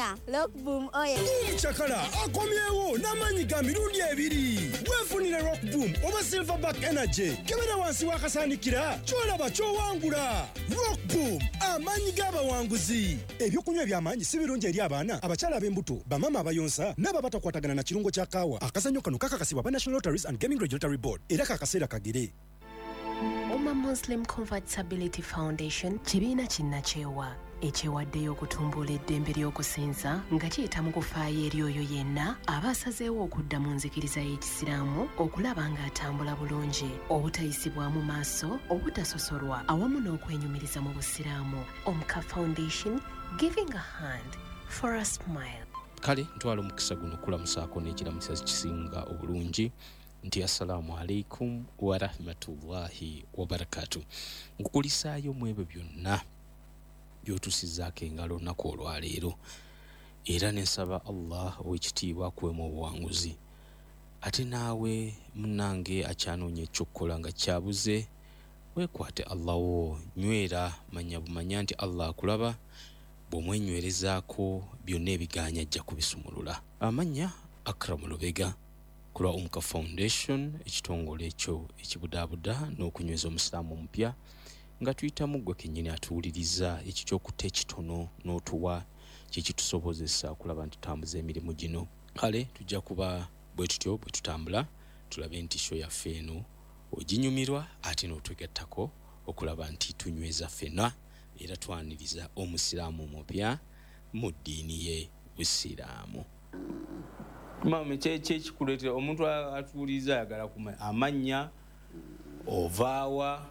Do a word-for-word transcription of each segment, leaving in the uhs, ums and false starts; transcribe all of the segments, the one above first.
Bana, Rock Boom oye. Chakala, akomyewo namanyi ga mirundi ebiri. Wefunire Rock Boom oba Silverback Energy. Kebera wansi wakasanikira, kyolaba kyowangula. Rock Boom, amanyi g'abawanguzi. Ebyokunywa by'amanyi si birungi eri abaana, abakyala ab'embuto, bamama abayonsa, n'ababatakwatagana na kirungo kya kaawa. Akazannyo kano kakakasibwa ba National Lotteries and Gaming Regulatory Board. Era kakaseera kagere. Oma Muslim Convertibility Foundation kibiina kinnakyewa ekyewaddeyo okutumbula eddembe ly'okusinza nga kiyita mu kufaayo eri oyo yenna aba asazeewo okudda mu nzikiriza y'ekisiraamu okulaba ng'atambula bulungi obutayisibwamu maaso obutasosolwa awamu n'okwenyumiriza mu busiraamu. Omka Foundation, giving a hand for a smile. Kale ntwala omukisa guno kulamusaako n'ekiramusa kisinga obulungi nti assalamu alaikum wa rahmatullahi wa barakatuh. Nkukulisaayo mu ebyo byonna byotusizaako engalo olunaku olwaleero era nensaba Allah ow'ekitiibwa akuwemu obuwanguzi. Ate naawe munnange akyanoonya ekyokukola nga kyabuze weekwate Allah wo, nywera manya bumanya nti Allah akulaba, bw'omwenywerezaako byonna ebiganya ajja kubisumulula. Amanya Akram Lubega kulwa Omka Foundation, ekitongole ekyo ekibudaabuda n'okunyweza omusiraamu omupya nga tuyitamu gwe kennyini atuwuliriza ekyo ky'okutta ekitono n'otuwa kikitusobozesa okulaba nti tutambuza emirimu gino. Kale tujja kuba bwe tutyo bwe tutambula tulabe nti show yaffe eno oginyumirwa ate n'otwegattako okulaba nti tunyweza ffenna era twaniriza omusiraamu omupya mu ddiini ye Busiraamu. Mama cheche kikuletera omuntu atuuliza ayagala kumanya amanya ovaawa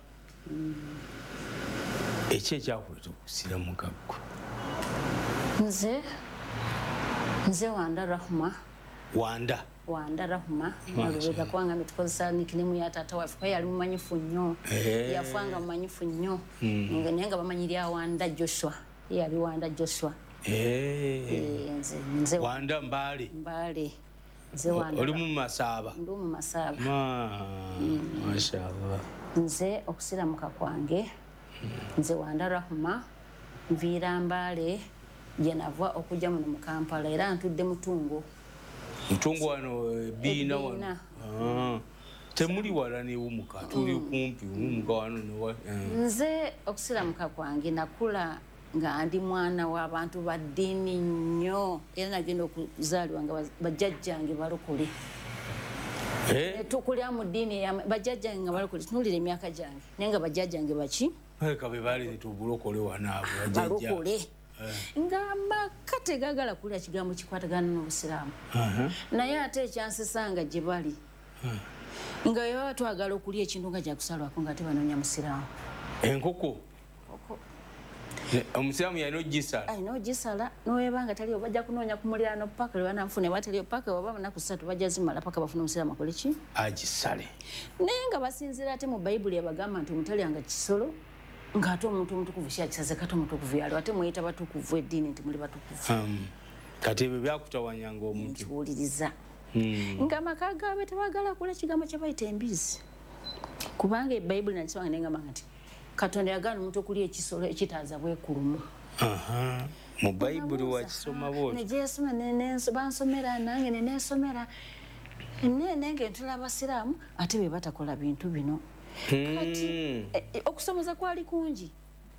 ekyo ekyakuleta okusiramu gaggo. Nze nze Wanda Rahma. Wanda Wanda Rahma Lubega kwanga mitukozesa nikinimu ya tata waffe kwa yali mumanyifu nnyo yafanga mumanyifu nnyo nga nenga bamanyirya Wanda Joshua yali Wanda Joshua. Eh nze nze Wanda Mbale Mbale nze Wanda oli mu Masaba ndi mu Masaba ma mashallah. Nze okusiramuka kwange nze Wanda Rahma nviira Mbale gye nava okujja muno mu Kampala era ntudde Mutungo. Mutungo wano biina wano ah temuli wala ne wumuka tuli kumpi wumuka wano ne nze okusiramuka kwange nakula nga ndi mwana w'abantu ba ddiini nnyo era nagenda okuzaalibwa nga bajjajjange balokole. Eh tukulya mu ddiini ya bajjajjange nga balokole tunulira emyaka gyange naye nga bajjajjange baki kabe bali tubulokole wanaabo balokole nga maka tegagala kulya kigambo kikwatagana n'Obusiraamu naye ate ekyansisanga gye bali nga yo twagala okulya ekintu nga kyakusalwako nga tebanoonya Musiraamu. Enkoko omusiraamu yalina ogisala alina ogisala n'owebanga taliyo bajja kunoonya ku muliraano paka lwe bananfune bataliyo paka oba banaku ssatu bajja zimala paka bafuna omusiraamu akole ki agisale. naye nga basinzira ate mu Bayibuli yabagamba nti omutalyanga kisolo ng'ate omuntu omutukuvu kyakisaze kati omutukuvu yalwa ate muyita batukuvu eddiini nti muli batukuvu. Kati ebyo byakutawanyanga omuntu kiwuliriza nga amaka gaabwe tebagala kulya kigambo kye bayita embizi kubanga ebayibuli nakisanga nengamba nti Katonda yagaana omuntu okulya ekisolo ekitaaza bwekulumu. Aha mu Bayibuli wakisoma bwoti nejyesoma bansomera nange neneesomera nenenge ntula Abasiraamu ate be batakola bintu bino. Kati okusomoza kwali kungi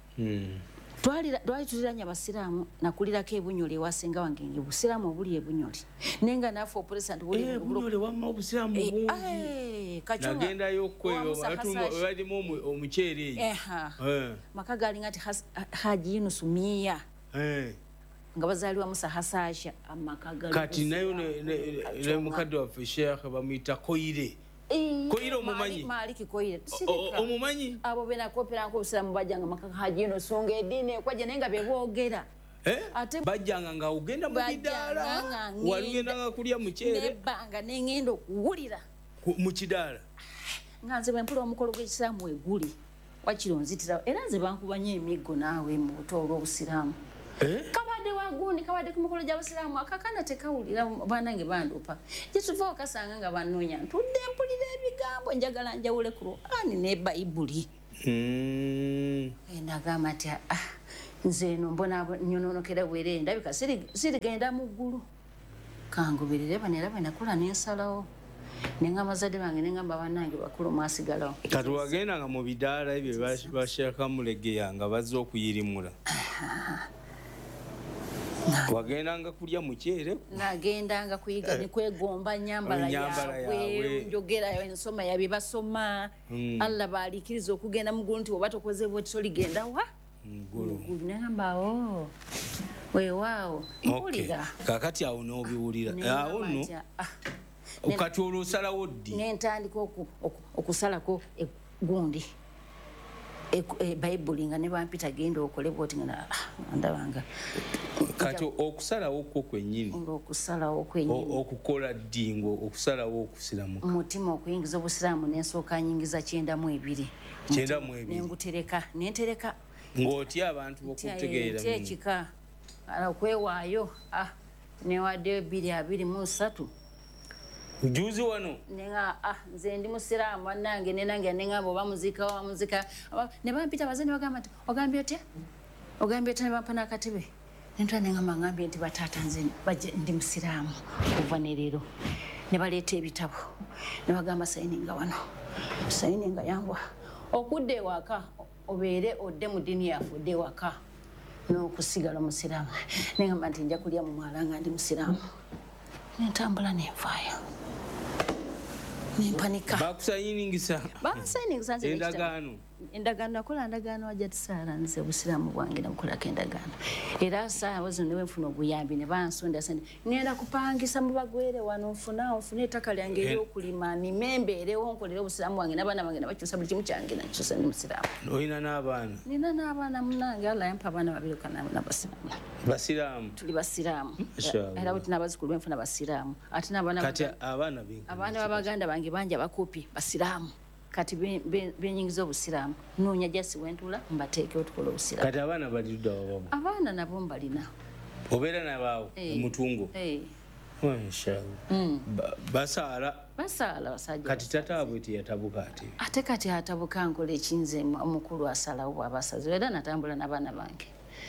twali twali tuliranya Abasiraamu nakulirako Ebunyoli ewasenga wange nge Busiraamu obuli Ebunyoli nenga naffe opuresant buli Ebunyoli wamma Obusiraamu bungi nagendayo kweyo balimu omuceere eyo maka gali ngati Haji Yunus Mia nga bazaliwa Musa Hasasha amaka gali kati nayo ne mukadde waffe Sheikh bamuyita Koire. Koire omumanyi Maliki Koire omumanyi abo bena kopera ko Obusiraamu bajjanga maka Haji Yunus songa eddiini ekwaje nenga beboogera ate bajjanga nga ugenda mu kidaala walugendanga kulya muceere nebanga nengenda okuwulira mu kidaala nga nze bwe mpula omukolo gw'ekisiraamu weguli wakiri onzitira era nze bankubanya emiggo naawe mu buto olw'Obusiraamu kabadde wagundi kabadde ku mukolo gy'Abasiraamu akakana tekawulira banange bandupa gye tuva okasanga nga banoonya ntudde mpulira ebigambo njagala njawule ku Qur'ani ne Bayibuli nagamba nti nze eno mbona nyononokera bwere ndabika sirigenda mu ggulu kangoberere banera banakula n'ensalawo nenga amazadde bange nengamba bannange bakulu mwasigalawo kati wagendanga mu bidaala ebyo bashaka mulegeya nga bazze okuyirimula wagendanga kulya mukyere nagendanga kuyiga nikwegomba nyambala yaabwe njogerayo ensoma yabe basoma Allah baalikiriza okugenda mu ggulu nti oba tokoze bwe toligenda wa ggulu nengamba o weewaawo mpulira kakati awo n'obiwulira awo nno okati olwosalawo ddi nentandika okusalako gundi ebayibuli nga ne bampita genda okole bwoti nga ndabanga kati okusalawo kwo kwennyini olwokusalawo kwennyini okukola ddingo okusalawo okusiramuka mutima okuyingiza obusiraamu nensooka nyingiza kyenda mu ebiri kyenda mu ebiri nengutereka nentereka ng'otya abantu bokutegeera ekika okwewaayo newaddeyo bbiri abiri mu ssatu ujuzi wano nenga ah nze ndi musiraamu bannange nenange nengamba oba muzika oba muzika ne bampita bazeni bagamba nti ogambye otya ogambye otya ne bampa n'akatebe nentula nengamba ngambye nti bataata nze ndi musiraamu okuva ne leero ne baleeta ebitabo ne bagamba sayininga wano sayininga yangwa okudda ewaka obeere odde mu ddiini yaffe odde ewaka n'okusigala musiraamu nengamba nti nja kulya mu mwala nga ndi musiraamu nentambula nenvaayo nempanika bakusayiningisa basayiningisa nze endagaano endagaano nakola ndagaano wajja tisaala nze obusiraamu bwange nabukolako endagaano era saawa zino ne bwenfuna obuyambi ne bansonda sente ngenda kupangisa mu bagwere wano nfuna nfuna ettaka lyange ery'okulima nime mbeerewo nkolere obusiraamu bwange n'abaana bange nabakyusa buli kimu kyange nakyusa ndi musiraamu olina n'abaana nina n'abaana munange Allah yampa abaana babiri kana n'abasiraamu basiraamu tuli basiraamu era buti n'abazzukulu benfuna basiraamu ate n'abaana kati abaana be abaana b'abaganda bange bangi abakopi basiraamu kati benyingiza obusiraamu noonya jasi wentula mbateekewo tukola obusiraamu kati abaana bali ludda wabamu abaana nabo mbalina obeera nabaawo mutungo inshallah basaala basaala basajja kati tataabwe teyatabuka ate ate kati atabuka nkola ekinze omukulu asalawo bwabasaze era natambula n'abaana bange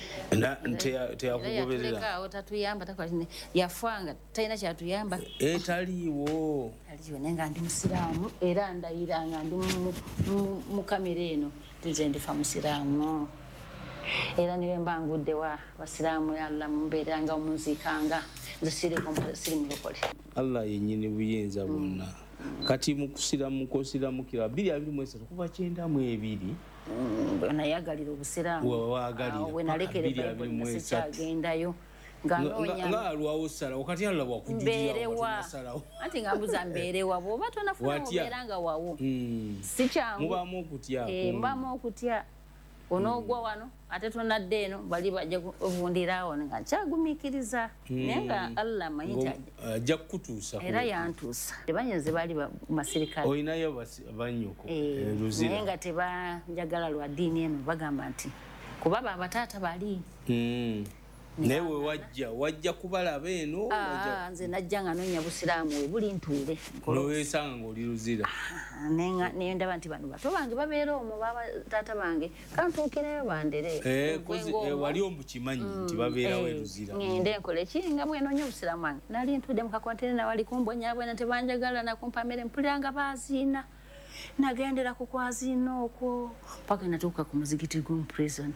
teyakugoberera tatuyamba takwatine yafanga talina kyatuyamba etaliiwo aliyo nenga ndi musiraamu era ndayiranga ndi mu kamera eno nze ndifa musiraamu era niwe mbangudde wa basiraamu yalla mumbeeranga omunzikanga nze siri mulokole Allah yennyini buyinza bwonna kati mukusiramu kosiramukira bbiri abiri mu esatu kuva kyenda mu ebiri nayagalira obusiraamu we nalekera ebayibuli nasekyagendayo nga alwawo salawo kati Allah bwakujulira anti nga mbuza mbeerewa bwoba tonafuna obeeranga wawo si kyangu mubaamu okutya mubaamu okutya onoogwa wano ate tonadde eno bali bajja ovundirawo nga nkyagumiikiriza naye nga Allah amanyi nti ajja kukutuusa era yantuusa tebanyenze baali masirikale olinayo bannyoko luzira naye nga tebanjagala lwa ddiini eno bagamba nti kubaba abataata bali naye we wajja wajja kubalaba eno nze najja nga noonya busiraamu we buli ntuule noweesanga ng'oli luzira naye ndaba nti bano bato bange babeera omwo baba taata bange kantuukireyo bandere wali ombukimanyi nti babeerawo eruzira ngende nkole ki nga bwenoonya obusiraamu wange nali ntudde mu kakontene nawali kumbonyabwena tebanjagala nakumpa mmere mpulira nga baziina nagendera ku kwaziina okwo paka natuuka ku muzigiti gumu prison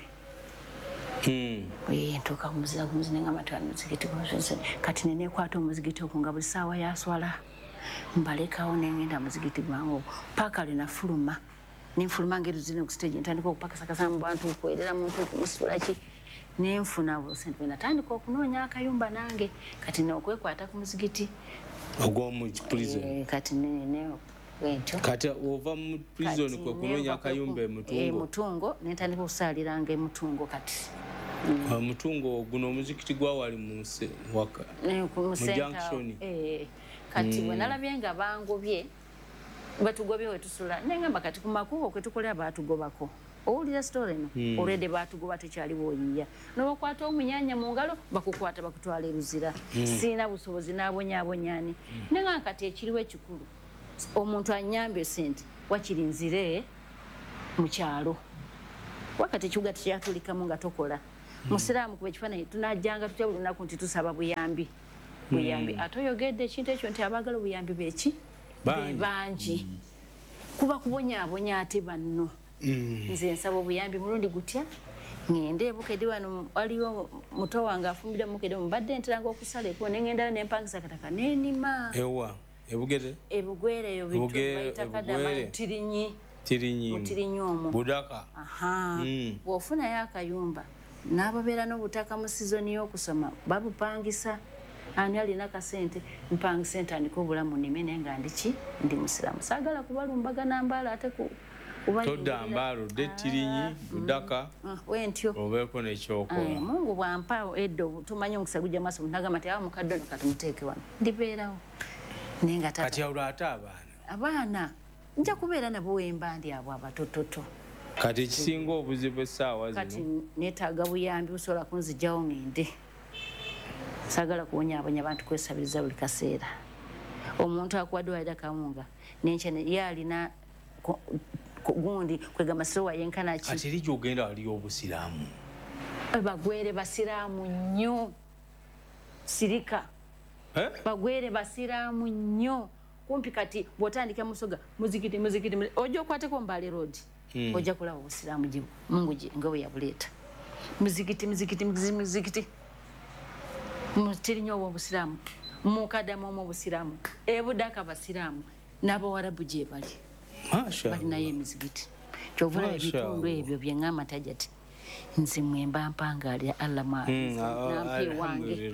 ntuuka kumuzira kumuzina nga matwala muzigiti kati nenekwata omuzigiti ogwo nga buli saawa yaswala mbalekawo nengenda muzigiti gwange paka linafuluma nenfuluma ngeruzina okustage ntandika okupakasakasa mu bantu okwerera muntu okumusitulaki nenfuna busente natandika okunoonya akayumba nange kati nokwekwata ku muzigiti ogw'omu prison kati nene wentyo kati ova mu prison kwekunoonya akayumba emutungo emutungo nentandika okusaaliranga emutungo kati mutungo guno omuzikiti gwawali mu junction kati bwe nalabye nga bangobye batugobye wetusula nengamba kati ku makubo kwetukolera baatugobako owulira story eno olwedde baatugoba tekyaliwo oyiya nobakwata omunyanya mu ngalo bakukwata bakutwala eruzira siina busobozi n'abonyaabonyani nenga kati ekiriwo ekikulu omuntu anyambye sente wakiri nzire mu kyalo wakati ekibuga tekyatulikamu nga tokola musiraamu kuba ekifaananyi tunajjanga tutya buli lunaku nti tusaba buyambi buyambi ate oyogedde ekintu ekyo nti abaagala obuyambi beki bangi kuba kubonyaabonya ate banno nze nsaba obuyambi mulundi gutya ngende ebukedde wano waliwo muto wange afumbira mukedde mubadde nteranga okusala ekubo nengendayo nempangisa kataka nenima ewa ebugere ebugwere eyo bitu kadama tirinyi tirinyi tirinyi omwo budaka aha bwofunayo akayumba n'ababeera n'obutaka mu sizoni y'okusoma babupangisa ani alina kasente mpangisa entandika obulamu nnime naye nga ndiki ndi musiraamu saagala kubalumbagana mbaala ate ku todda mbaalo dde tirinyi budaka wentyo obeeko nekyokola mungu bwampa eddo tumanyi omukisa gujja maaso nagamba ti awa mukadde ono katumuteeke wano ndibeerawo naye nga kati awulo ate abaana abaana nja kubeera nabo wemba ndi abo abatototo kati ekisinga obuzibu essaawa zino kati neetaaga buyambi busobola kunzijjawo ngende saagala kuwonyaabonya abantu kwesabiriza buli kaseera omuntu akuwadde walira kawunga nenkya ye alina gundi kwegamba sirowa yenkanaki kati eri gyogenda waliyo obusiraamu bagwere basiraamu nnyo sirika bagwere basiraamu nnyo kumpi kati bw'otandika musoga muzikiti muzikiti ojja okwateko Mbale Road ojja kulaba obusiraamu gibu mungu nga bwe yabuleeta muzikiti muzikiti muzikiti mutirinyo obwo obusiraamu mukadamu omwo obusiraamu ebudaka basiraamu n'abawarabu gye bali balinayo emizigiti kyovula ebitundu ebyo byeŋŋamba tajati nze mwemba mpangaalira allah nampa ewange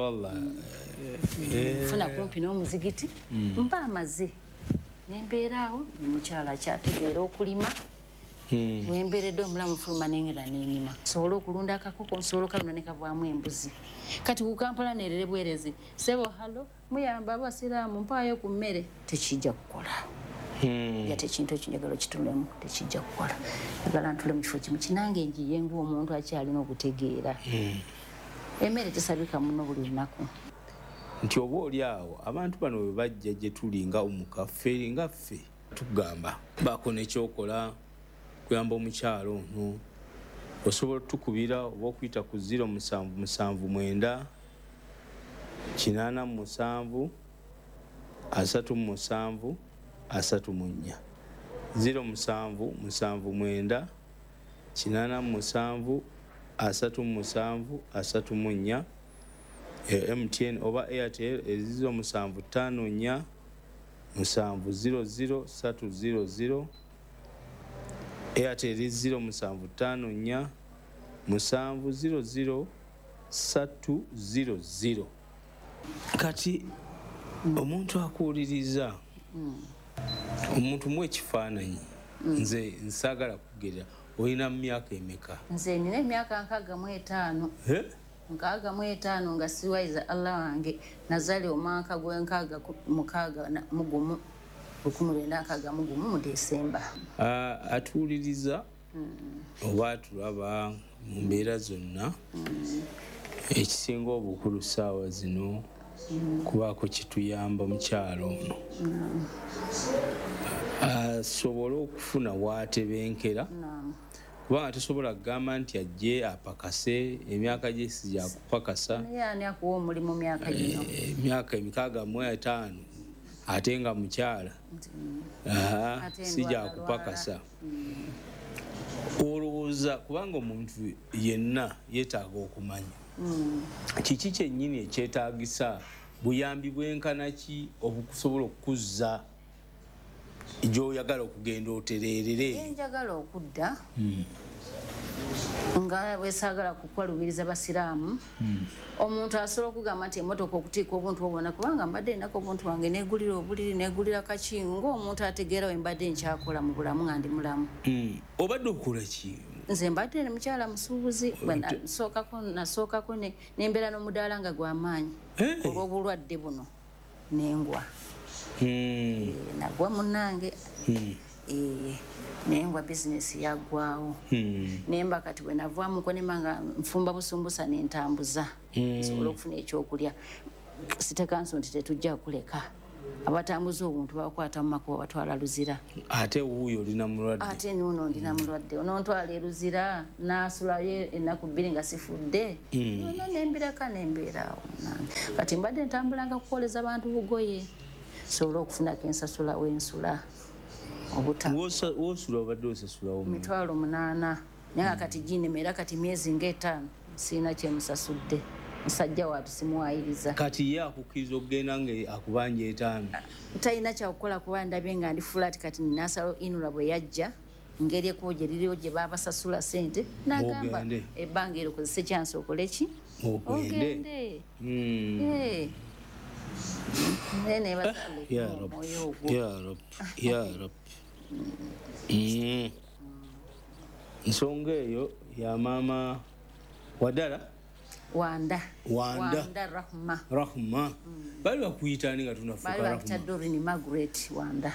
funa kumpi n'omuzigiti mba amaze nembeeraawo omukyala akyategeera okulima wembeeredde omulamu fuluma nengera nenima nsobola okulunda akakoko nsobola okalunda nekavaamu embuzi kati ku Kampala nerere bwerezi sebo halo muyamba abasiraamu mpaayo ku mmere tekijja kukola yate ekintu ekinjagala kitulemu tekijja kukola njagala ntule mu kifo kimu kinange njiye ng'omuntu akyalina okutegeera emmere tesabika muno buli lunaku nti oba oli awo abantu bano bwe bajja gye tuli nga omukaffe nga ffe tugamba baako nekyokola kuyamba omukyalo ono osobola tukubira oba okuyita ku ziro musanvu musanvu mwenda kinaana mu musanvu asatu mu musanvu asatu mu nnya ziro musanvu musanvu mwenda kinaana mu musanvu asatu mu musanvu asatu mu nnya M T N oba Airtel ezizo musanvu ttaano nnya musanvu ziro ziro satu ziro ziro Airtel ziro musanvu ttaano nnya musanvu ziro ziro satu ziro ziro kati omuntu akuwuliriza omuntu mu ekifaananyi nze nsaagala kugerera olina mu myaka emeka nze nina emyaka nkaaga mu etaano nkaaga mu etaano nga siwaiza allah wange nazali omwaka gw'enkaaga mukaaga mu gumu lukumi lwenda nkaaga mu gumu mu Desemba atuwuliriza oba atulaba mu mbeera zonna ekisinga obukulu ssaawa zino kubaako kituyamba mukyalo ono asobole okufuna waatebenkera kubanga tosobola kugamba nti ajje apakase emyaka gye sijakupakasa ani akuwa omulimu myaka gino emyaka emikaaga mu etaano ate nga mukyala sijakupakasa olowooza kubanga omuntu yenna yeetaaga okumanya kiki kyennyini ekyetaagisa buyambi bwenkanaki obukusobola okukuzza gy'oyagala okugenda otereerere njagala okudda nga bwesaagala kukwalubiriza basiraamu omuntu asobola okugamba nti emmotoka okutiika obuntu obwona kubanga mbadde enako obuntu wange negulira obuliri negulira kaki ng'omuntu ategeera we mbadde nkyakola mu bulamu nga ndi mulamu obadde okola ki nze mbadde ne mukyala musuubuzi nasookako nembeera n'omudaala nga gw'amaanyi olw'obulwadde buno nengwa nagwa munnange nengwa bizinesi yaggwawo nemba kati bwe navaamuko nemanga nfumba busumbusa nentambuza nsobola okufuna ekyokulya sitekanso nti tetujja kuleka abatambuza obuntu bakwata mu makubo batwala luzira ate wuuyo olina mulwadde ate nuno ndina mulwadde onontwala eruzira nasulayo ennaku bbiri nga sifudde yona nembiraka nembeeraawo nange kati mbadde ntambulanga kukoleza abantu bugoye sobola okufunako ensasula wensula wosula obadde osasulawo mitwalo munaana naye kati ginemera kati myezi ngaetaano siina kyemusasudde musajja watu simuwayiriza kati ye akukkiriza okugenda nga akubanja etaano talina kyakukola kuba ndabye nga ndi fulat kati ninasalo inula bwe yajja ngeri ekubo gye liriwo gye babasasula sente nagamba ebbanga ero kozese kyansi okole ki ogende nsonga eyo ya maama wadala Wanda. Wanda. Wanda Rahma. Rahma. Mm. Bali bakuyitani nga tunafuka Rahma. Bali bakita Dorin Margaret Wanda.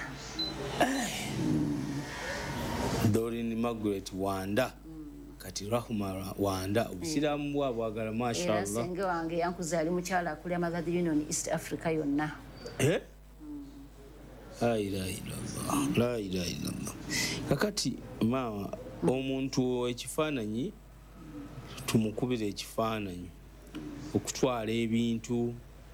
mm. Dorin Margaret Wanda. Mm. Kati Rahma Wanda. Obusiramu bwa bwagala mashallah. Era senge wange yankuzali mukyala akulya Mother Union East Africa yonna. Eh? Mm. La ilaha illallah. La ilaha illallah. Kakati mama mm. omuntu ekifaananyi tumukubira ekifaananyi okutwala ebintu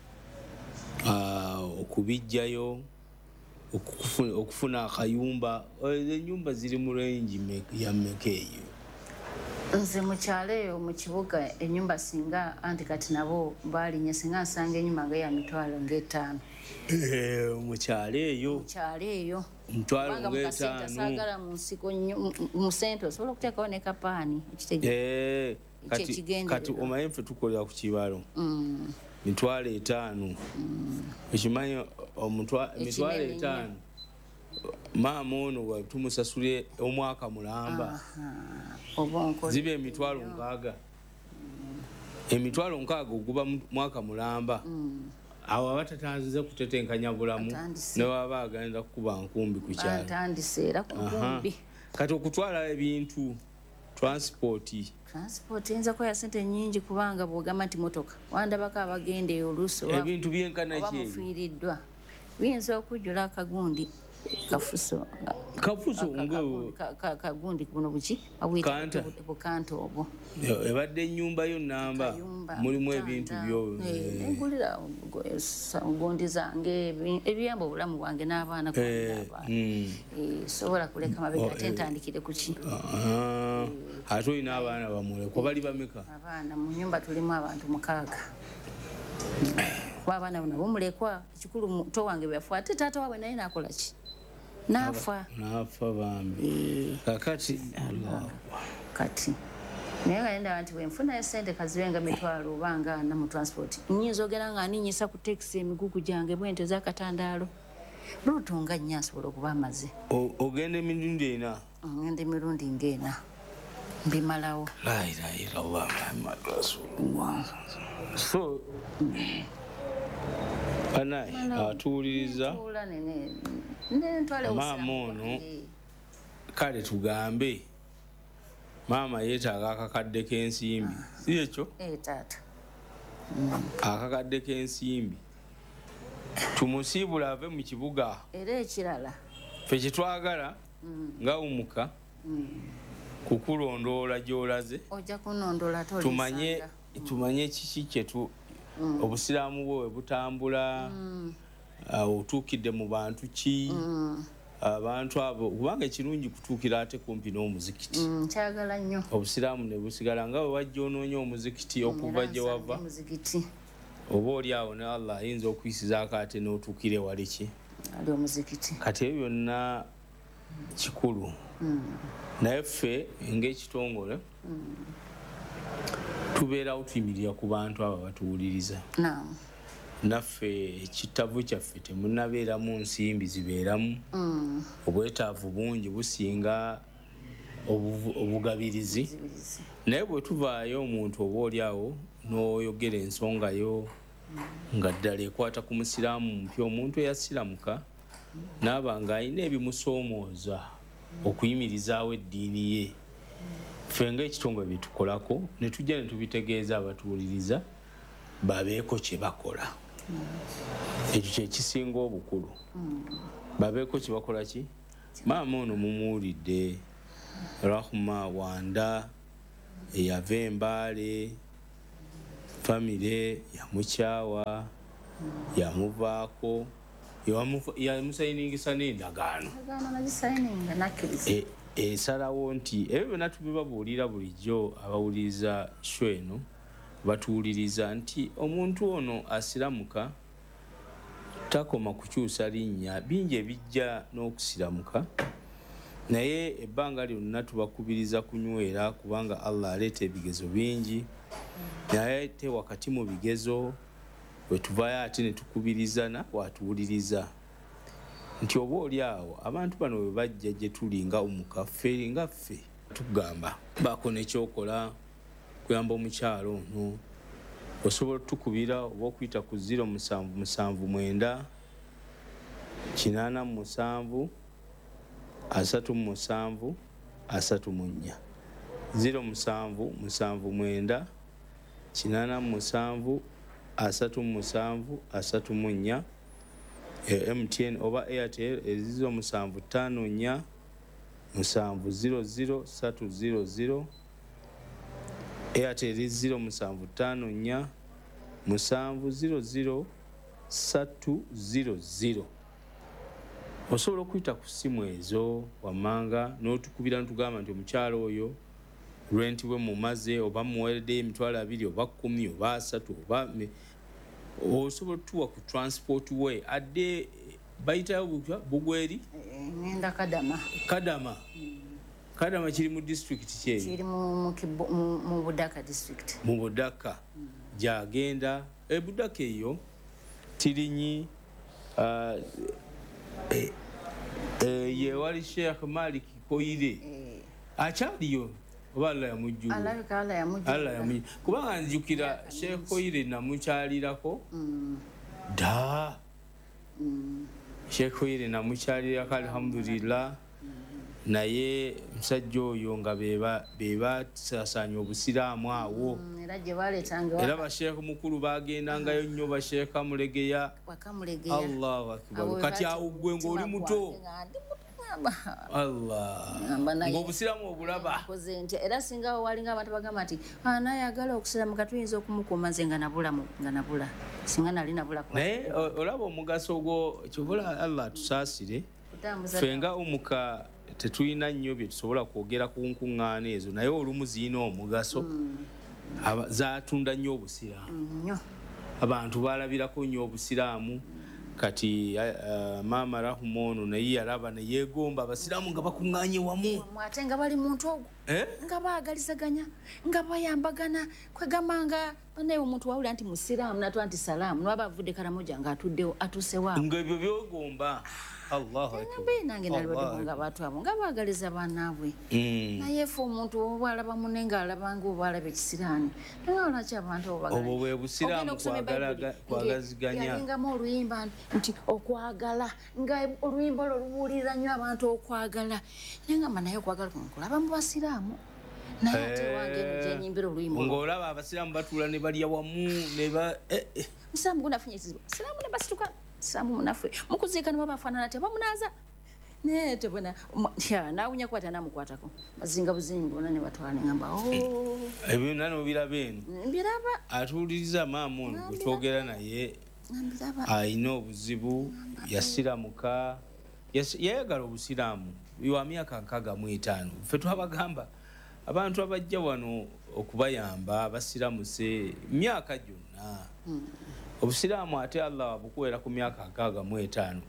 okubijjayo okufuna akayumba enyumba ziri mu range ya mmeka eyo nze mukyalo eyo mu kibuga ennyumba singa anti kati nabo balinye singa nsanga ennyumba nga ya mitwalo ng'etaano mukyalo eyo mukyalo eyo mutwalo ng'etaano saagala mu nsiko mu sente osobola okuteekawo ne kapaani ekitegeeza Kati, kati omanyi ffe tukolera ku kibalo mm. mitwalo etaano ekimanyi mm. mitwalo etaano maama ono tumusasule omwaka mulamba ziba emitwalo nkaaga emitwalo nkaaga oguba mwaka mulamba mm. awo abatatanzize kutetenkanya bulamu nebaba agenda kukuba nkumbi ku kyalo kati okutwala ebintu transport transport inza ko ya sente nyingi kubanga bwogama nti motoka wandabako abagende eyo oluusi ebintu byenkana ki bamufiiriddwa biyinza okujjula akagundi kafuso kafuso ngo kagundi kuno buki abuyita bukanta obwo ebadde ennyumba yo namba mulimu ebintu byo engulira gundi zange ebiyamba obulamu bwange n'abaana sobola kuleka mabega ate ntandikire ku ki ate olina abaana bamulekwa bali bameka abaana mu nyumba tulimu abantu mukaaga kuba abaana nabo mulekwa ekikulu muto wange byafa ate taata waabwe naye nakola ki nafa nafa bambi kakati kati naye nga nenda nti bwenfuna sente kazibenga mitwalo obanga ana mu transport nyinza ogera nga aninyisa ku taxi emigugu gyange bwente z'akatandaalo lutunga nnyo asobola okuba amaze ogenda emirundi ena ngenda emirundi ng'ena mbimalawo la ilaha illallah muhammadu rasulullah so anayi atuwuliriza maama ono kale tugambe maama yeetaaga akakadde k'ensimbi si ekyo akakadde k'ensimbi tumusiibula ave mu kibuga era ekirala ffe kyetwagala nga wumuka kukulondoola gy'olaze ojja kunondoola tumanye tumanye kiki kyetu obusiraamu bwe butambula otuukidde mu bantu ki abantu abo kubanga ekirungi kutuukira ate kumpi n'omuzikiti kyagala nnyo obusiraamu ne busigala nga bwe wajja onoonya omuzikiti okuva gye wava oba oli awo ne Allah ayinza okuyisizaako ate n'otuukira ewali ki ali omuzikiti kati ebyo byonna kikulu naye ffe ng'ekitongole tubeerawo tuyimirira ku bantu abo batuwuliriza naffe ekitavu kyaffe temunabeeramu nsimbi zibeeramu obwetaavu bungi businga obugabirizi naye bwe tuvaayo omuntu oba oli awo n'oyogera ensonga yo nga ddala ekwata ku musiraamu mpya omuntu eyasiramuka naaba ng'alina ebimusoomooza okuyimirizaawo eddiini ye ffe ng'ekitongole byetukolako ne tujja ne tubitegeeza abatuwuliriza babeeko kye bakola ekyo kyekisinga obukulu babeeko kibakola ki maama ono mumuwulidde Rahma Wanda eyava Embaale famire yamukyawa yamuvaako yamusayiningisa n'endagaano esalawo nti ebyo byonna tubibabuulira bulijjo abawuliriza show eno batuwuliriza nti omuntu ono asiramuka takoma kukyusa linnya bingi ebijja n'okusiramuka naye ebbanga lyonna tubakubiriza kunywera kubanga Allah aleeta ebigezo bingi naye te wakati mu bigezo bwe tuvaayo ate ne tukubirizana watuwuliriza nti oba oli awo abantu bano bwe bajja gye tuli nga omukaffe nga ffe tugamba baako nekyokola kuyamba omukyalo ono osobola otukubira oba okuyita ku ziro musanvu musanvu mwenda kinaana mu musanvu asatu mu musanvu asatu mu nnya ziro musanvu musanvu mwenda kinaana mu musanvu asatu mu musanvu asatu mu nnya M T N oba Airtel ezizo musanvu ttaano nnya musanvu ziro ziro satu ziro ziro Airtel ziro musanvu ttaano nnya musanvu ziro ziro satu ziro ziro osobola okuyita ku ssimu ezo wammanga n'otukubira ntugamba nti omukyalo oyo renti bwe mumaze oba muwereddeyo emitwalo abiri oba kkumi oba asatu oba osobola otuwa ku transport way adde bayitayo bugweri ngenda Kadama Kadama Kadama kiri mu district kyeri kiri mu mu Budaka district mu Budaka jagenda e Budaka eyo tirinyi uh, e, e, ye wali Sheikh Malik Koire akyaliyo oba Allah yamujjulu alabika Allah yamujjulu Allah yamujjulu kubanga njukira Sheikh Koire namukyalirako da Sheikh Koire namukyalirako alhamdulillah naye musajja oyo nga beba beba sasanya obusiraamu awo era gye baletanga era basheekh mukulu bagendangayo nnyo basheekh Mulegeya wakamulegeya Allahu akbar kati awo gwe ng'oli muto Allah ng'obusiraamu obulaba koze nti era singa walinga abantu bagamba nti anayagala okusiramuka tuyinza okumukuuma nze nga nabula nga nabula singa nali nabula naye olaba omugaso gwo kyobola Allah tusaasire fenga omuka tetulina nnyo bye tusobola kwogera ku nkuŋŋaana ezo naye olumu zirina omugaso zaatunda nnyo obusiraamu abantu balabirako nnyo obusiraamu kati maama Rahma ono naye yalaba ne yeegomba abasiraamu nga bakuŋŋaanye wamu ate nga bali muntu ogwo nga baagalizaganya nga bayambagana kwegamba nga naye omuntu wawulira nti musiraamu natwa nti salaamu nwaba avudde Karamoja nga atuddewo atuusewaabo ng'ebyo byogomba Allahu akbar nange nalibadde nga bantu abo nga baagaliza bannaabwe naye fe omuntu bwalaba munne ng'alabanga oba alaba ekisiraani naye olwaki abantu obwo bwe busiraamu kwagaziganya yalingamu oluyimba nti okwagala nga oluyimba olwo lubuulirira nnyo abantu okwagala naye ngamba naye okwagala kulaba mu basiraamu naye ate wange gyenyimbira oluyimba ng'olaba abasiraamu batuula ne balya wamu ne ba musiraamu gunafunye ekizibu basiraamu ne basituka samu munafwe mukuziika nibo bafaanana ati bamunaaza naye tebona naawunya kwata namukwatako bazinga buzingi bona ne batwala ne ngamba ebyo nani obiraba eno mbiraba atuwuliriza maama ono bwe twogera naye alina obuzibu yasiramuka yayagala obusiraamu wa myaka nkaaga mu etaano ffe twabagamba abantu abajja wano okubayamba basiramuse myaka gyonna obusiraamu ate Allah wabukuwera ku myaka nkaaga mu etaano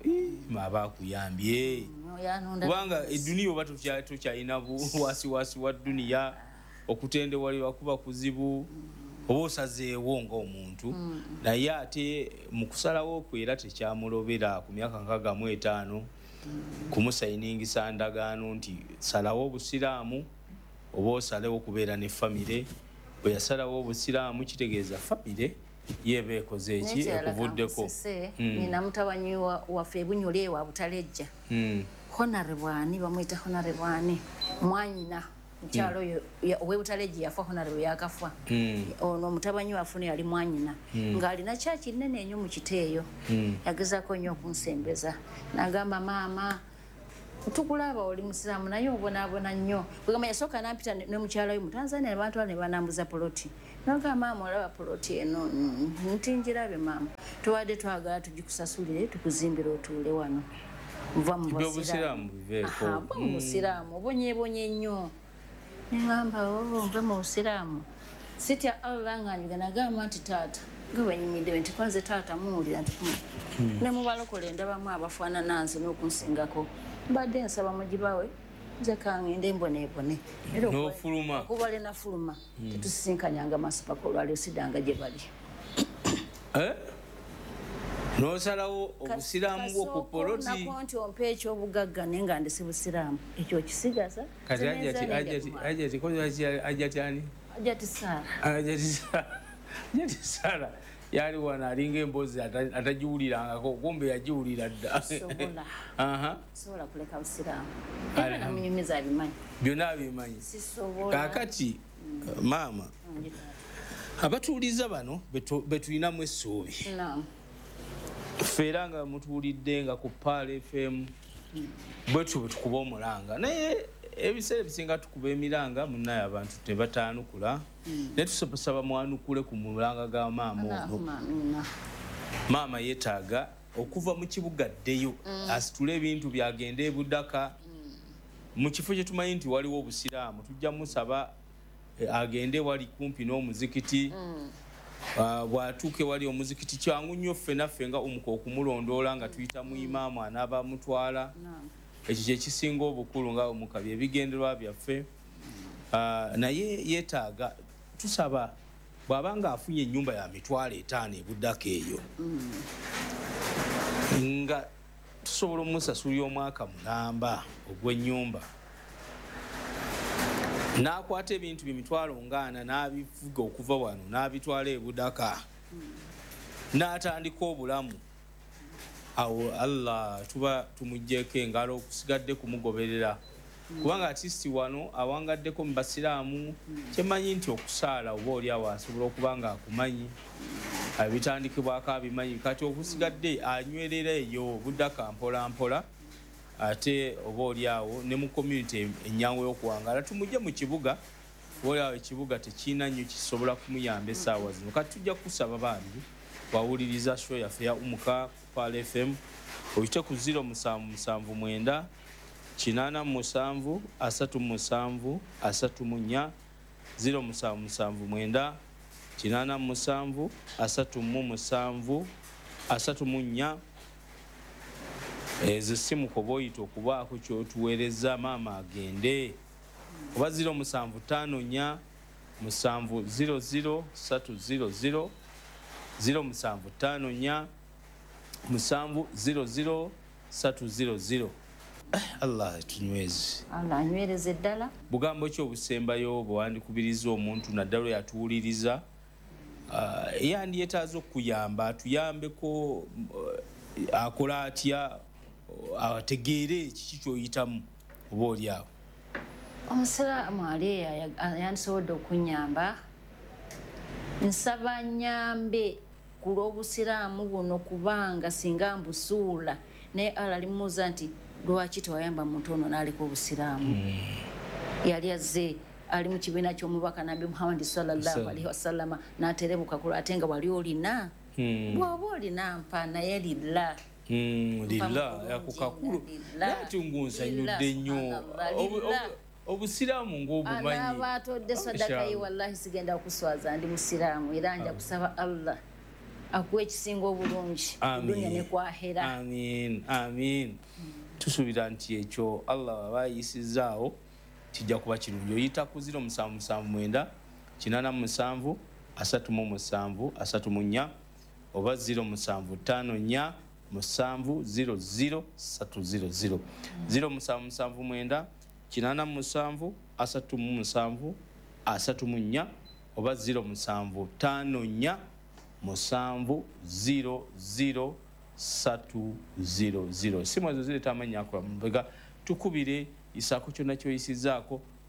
abakuyambye kubanga eduniya oba tukyalina wasiwasi wa duniya okutendewalirwa kuba kuzibu oba osazeewo ng'omuntu naye ate mu kusalawo kwe era tekyamulobera ku myaka nkaaga mu etaano kumusayiningisa ndagaano nti salawo obusiraamu oba osalewo okubeera ne famire bwe yasalawo obusiraamu kitegeeza famire yebe ekoze eki ekuvuddeko nina mutabanyi waffe ebunyoli ewa butalejja honorable ani bamwita honorable ani mwanyina mukyalo oyo owebutaleegi yafa honorable yakafa ono omutabanyi wafune yali mwanyina ng'alina kyaki nnene ennyo mu kiteeyo yagezaako nnyo okunsembeza n'agamba maama tukulaba oli musiraamu naye obonaabona nnyo bwegamba yasooka nampita ne mukyala we mu Tanzania ne bantwala ne banambuza poloti nagamba maama olaba poloti eno nti ngirabe maama tuwadde twagala tugikusasulire tukuzimbire otuule wano nva mu busiraamu bva mu busiraamu obonyebonye nnyo nengamba nve mu busiraamu sitya Allah nganyiga nagamba nti taata nga bwenyimidde nti kwanze taata muwulira nti ne mubalokole ndabamu abafaanana nze n'okunsingako mbadde nsaba mugibawe nze kangende mboneebone n'ofuluma okubale nafuluma tetusisinkanyanga masipaka olwali osidanga gye bali n'osalawo obusiraamu bwo ku poloti nako nti ompa ekyobugagga naye nga ndisi busiraamu ekyo okisigaza kati ajati ajati ani ajati saara ajati saara yali wano alinga emboozi atagiwulirangako kumbe yagiwulira dda sobola kuleka busiraamu era namunyumiza abimanyi byonna abimanyi kaakati maama abatuuliza bano betulinamu essuubi ffe era nga mutuwulidde nga ku Paal F M bwetu bwetukuba omulanga naye ebiseera ebisinga tukuba emiranga munnaye abantu tebataanukula naye tusaba mwanukule ku mulanga ga maama ono maama yeetaaga okuva mu kibuga ddeyo asitule ebintu byagenda ebudaka mu kifo kye tumanyi nti waliwo obusiraamu tujja musaba agende wali kumpi n'omuzikiti bwatuuke wali omuzikiti kyangu nnyo ffe naffe nga omuka okumulondoola nga tuyita mu imaamu anaaba mutwala ekyo kyekisinga obukulu nga omuka byebigenderwa byaffe naye yeetaaga tusaba bw'aba nga afunye ennyumba ya mitwalo etaano ebuddako eyo nga tusobola omusasulira omwaka mulamba ogw'ennyumba n'akwata ebintu byemitwalo ngaana n'abivuga okuva wano n'abitwala ebudaka n'atandika obulamu awo Allah tuba tumuggyeko engalo okusigadde kumugoberera kubanga artisti wano awangaddeko mu basiraamu kyemanyi nti okusaala oba oli awo asobola okuba nga akumanyi abitandikibwako abimanyi kati okusigadde anywerera eyo budaka mpola mpola ate oba oli awo ne mu community ennyangu y'okuwangala tumujje mu kibuga oli awo ekibuga tekiina nnyo kisobola kumuyamba essaawa zino kati tujja kusaba bambi wawuliriza show yaffe ya umuka Paal F M oyite ku zero musanvu musanvu mwenda kinaana musanvu asatu musanvu asatu munya zero musanvu musanvu mwenda kinaana musanvu asatu mu musanvu asatu munya ezo simu koba oyita okubaako kyotuweereza maama agende oba zero musanvu tano nya musanvu zero zero satu zero zero zero musanvu tano nya musanvu zero zero satu zero zero Allah tunyweze Allah anywereze ddala bugambo ki obusembayo bwewandikubiriza omuntu naddala yatuwuliriza yandyetaaza okuyamba atuyambeko akola atya ategeere kiki kyoyitamu oba oli awo omusiraamu ali yandisobodde okunyamba nsaba nyambe ku lw'obusiraamu buno kubanga singa mbusuula naye Allah alimuuza nti lwaki tewayamba muntu ono n'aleka obusiraamu yali azze ali mu kibiina ky'omubaka Nabi Muhammad sallallahu alaihi wasallama n'aterebuka ku ate nga wali olina bw'oba olina mpa naye lilla lilla yakukakulu natungunsa nyudde nnyo obusiraamu ng'obumanyi anaaba atodde sadaka ye wallahi sigenda okuswaza ndi musiraamu era nja kusaba Allah akuwa ekisinga obulungi dunya ne kwahera amin amin tusuubira nti ekyo Allah aba ayisizaawo kijja kuba kirungi oyita ku zero musanvu musanvu mwenda kinaana musanvu asatu mu musanvu asatu mu nnya oba zero musanvu ttaano nnya musanvu zero zero satu zero zero zero musanvu musanvu mwenda kinaana musanvu asatu mu musanvu asatu mu nnya oba zero musanvu ttaano nnya musanvu zero zero satu zero zero simu ezo zireeta amannya akola mubega tukubire isaako kyonna kyoyisizaako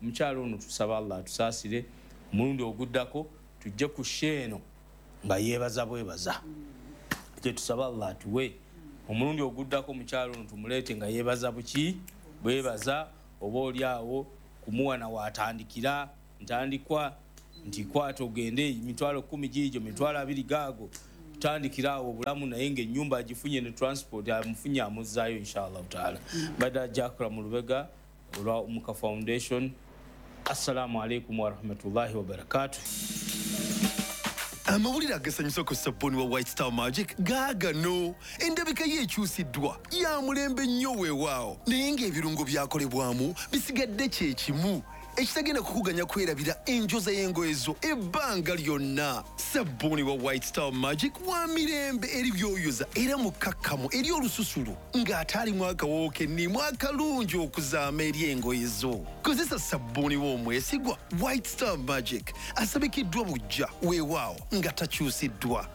omukyalo ono tusaba Allah atusaasire omulundi oguddako tujje ku sheeno nga yeebaza bwebaza kye tusaba Allah atuwe omulundi oguddako omukyalo ono tumuleete nga yeebaza buki bwebaza oba oli awo kumuwana waatandikira ntandikwa nti kwata ogende emitwalo kumi giijo emitwalo abiri gaago tutandikira awo obulamu naye ng'ennyumba agifunye ne transport amufunye amuzzaayo inshallah taala badde ajakra mu lubega olwa Umuka Foundation. Assalamu alaikum warahmatullahi wabarakatuh. Amawulire agasanyusa ku Sabbooni wa White Star Magic gaagano endabika ye ekyusiddwa ya mulembe nnyo weewaawo naye ng'ebirungo byakolebwamu bisigadde kye kimu ekitagenda kukuganya kwerabira enjoza y'engoye zo ebbanga lyonna. Sabbooni wa White Star Magic wa mirembe eri byoyoza era mukakkamu eri olususulu ng'ate alimu akawoowo kennimu akalungi okuzaama eri engoye zo. Kozesa sabbooni w'omwesigwa White Star Magic asabikiddwa bujja weewaawo nga takyusiddwa.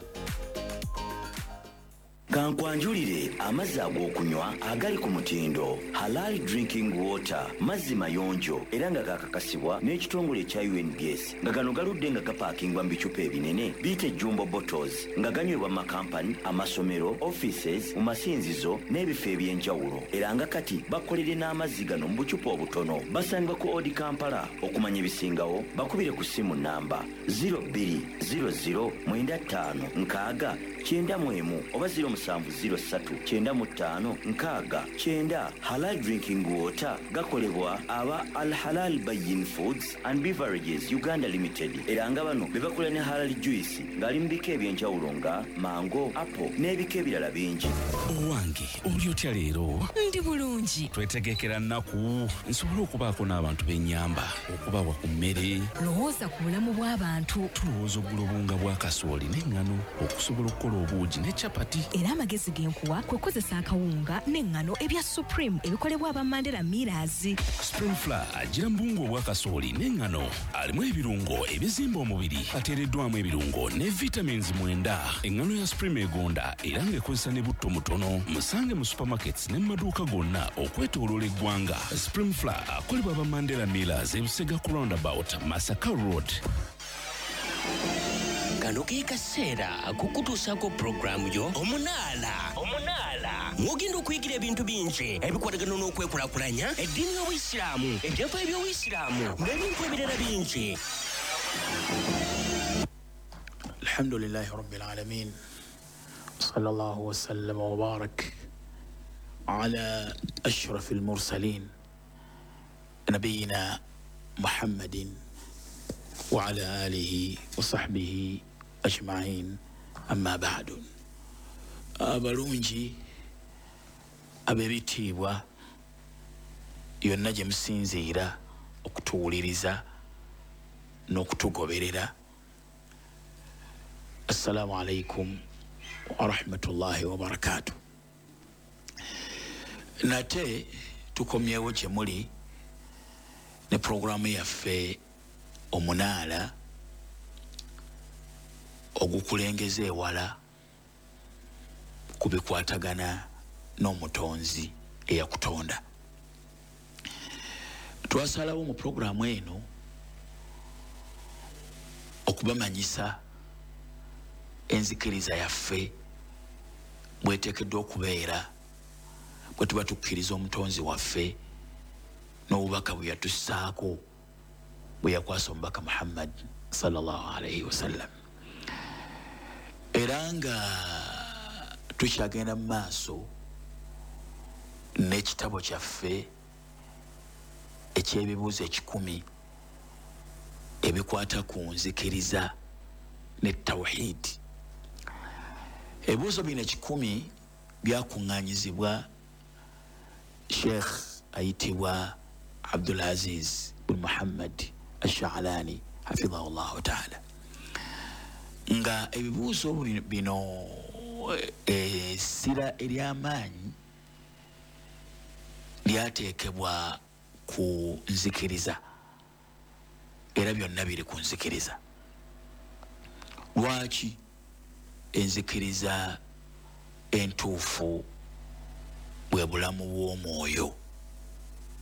Kankwanjulire amazzi ag'okunywa agali ku mutindo Halal Drinking Water mazzi mayonjo era nga gakakasibwa n'ekitongole ekya U N B S nga gano galudde nga gapaakingwa mu bicupa ebinene biyite jumbo bottles nga ganywebwa mu makampani amasomero offices mu masinzizo n'ebifo eby'enjawulo era nga kati bakolere n'amazzi gano mu bucupa obutono. Basangibwa ku Odi Kampala. Okumanya ebisingawo bakubire ku ssimu namba zero two zero zero nine five nkaaga kyenda mu emu oba zero musanvu zero ssatu kyenda mu ttaano nkaaga kyenda. Halal Drinking Water gakolebwa aba Al Halal Bayin Foods and Beverages Uganda Limited era nga bano be bakola ne Halal Juice ng'ali mu bika eby'enjawulo nga mango, apple n'ebika ebirala bingi. Owange oli otya leero? Ndi bulungi. Twetegekera nnaku nsobole okubaako n'abantu b'ennyamba okubawa ku mmere. Lowooza ku bulamu bw'abantu. Tulowooza oggula obunga bwa kasooli n'eŋŋano okusobola okukola obuugi ne capati. Era amagezi genkuwa kwe kozesa akawunga n'eŋŋano ebya Supreme ebikolebwa aba Mandela Millers. Spring Flour agira mbungu obwa kasooli n'eŋŋano alimu ebirungo ebizimba omubiri ateereddwamu ebirungo ne vitamins mwenda. Eŋŋano ya Supreme egonda era ng'ekozesa ne butto mutono. Musange mu supermarkets ne mu maduuka gonna okwetooloola eggwanga. Spring Flour akolebwa aba Mandela Millers e Busega ku roundabout Masaka Road. Kano ke kaseera kukutuusako programu yo omunaala omunaala mwogenda okuyigira ebintu bingi ebikwatagana n'okwekulaakulanya eddiini y'Obuyisiraamu ebyava eby'Obuyisiraamu n'ebintu ebirala bingi. Alhamdulillahi rabbil alamin sallallahu wa sallama wa barak ala ashrafil mursalin nabiyina Muhammadin wa ala alihi wa sahbihi ajma'in amma ba'du. Abalungi ab'ebitiibwa yonna gye musinziira okutuwuliriza n'okutugoberera, assalamu alaikum wa rahmatullahi wa barakatuh. Nate tukomyewo gye muli ne programu yaffe omunaala ogukulengeza ewala ku bikwatagana n'omutonzi eyakutonda. Twasalawo mu programu eno okubamanyisa enzikiriza yaffe bweteekeddwa okubeera bwe tuba tukkiriza omutonzi waffe n'obubaka bwe yatussaako bwe yakwasa omubaka Muhammad sallallahu alaihi wasallam. Era nga tukyagenda mu maaso n'ekitabo kyaffe eky'ebibuuzo ekikumi ebikwata ku nzikiriza ne tawhid. Ebibuuzo bino ekikumi byakuŋŋaanyizibwa Sheikh ayitibwa Abdul Aziz bin Muhammad Ash-Sha'lani hafidhahu llahu ta'ala, nga ebibuuzo bino essira ery'amaanyi lyateekebwa ku nzikiriza era byonna biri ku nzikiriza. Lwaki enzikiriza entuufu bwe bulamu bw'omwoyo